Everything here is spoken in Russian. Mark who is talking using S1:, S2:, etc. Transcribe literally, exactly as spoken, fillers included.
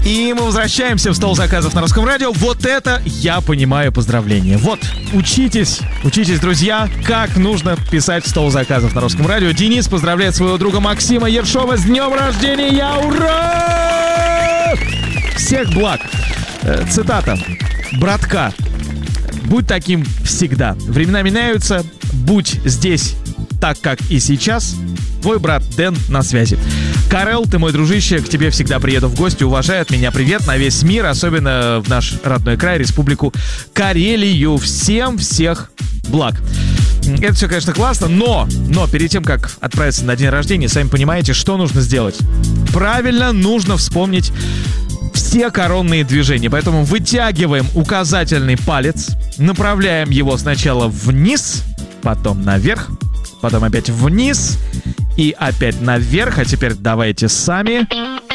S1: И мы возвращаемся в стол заказов на Русском радио. Вот это я понимаю поздравления. Вот, учитесь, учитесь, друзья, как нужно писать в стол заказов на Русском радио. Денис поздравляет своего друга Максима Ершова с днем рождения. Ура! Всех благ. Цитата. Братка, будь таким всегда. Времена меняются. Будь здесь так, как и сейчас. Твой брат Дэн на связи. Карел, ты мой дружище, к тебе всегда приеду в гости. Уважай от меня привет на весь мир, особенно в наш родной край, республику Карелию. Всем всех благ. Это все, конечно, классно, но, но перед тем, как отправиться на день рождения, сами понимаете, что нужно сделать. Правильно, нужно вспомнить все коронные движения. Поэтому вытягиваем указательный палец, направляем его сначала вниз, потом наверх, потом опять вниз и опять наверх. А теперь давайте сами.